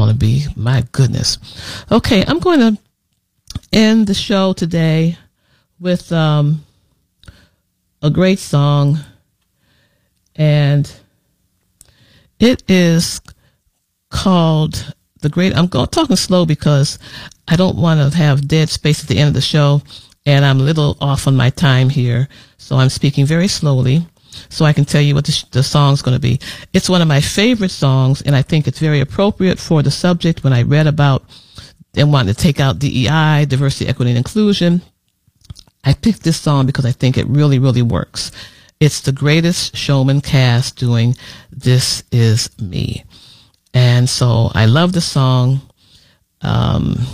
going to be. My goodness. Okay, I'm going to end the show today with a great song, and it is called I'm talking slow because I don't want to have dead space at the end of the show, and I'm a little off on my time here, so I'm speaking very slowly so I can tell you what the song's going to be. It's one of my favorite songs, and I think it's very appropriate for the subject. When I read about them wanting to take out DEI, diversity, equity, and inclusion, I picked this song because I think it really, really works. It's the Greatest Showman cast doing This Is Me. And so I love the song. And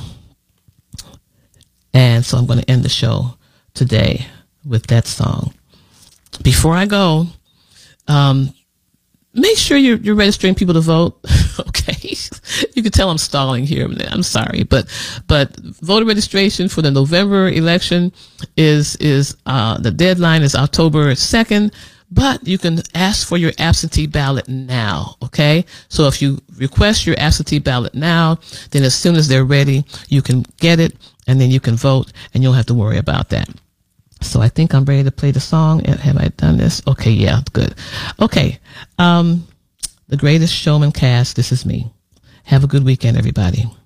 so I'm going to end the show today with that song. Before I go, make sure you're registering people to vote. Okay. You can tell I'm stalling here. I'm sorry, but voter registration for the November election is the deadline is October 2nd, but you can ask for your absentee ballot now. Okay. So if you request your absentee ballot now, then as soon as they're ready, you can get it and then you can vote and you don't have to worry about that. So I think I'm ready to play the song. Have I done this? Okay. Yeah, good. Okay. The Greatest Showman cast. This is me. Have a good weekend, everybody.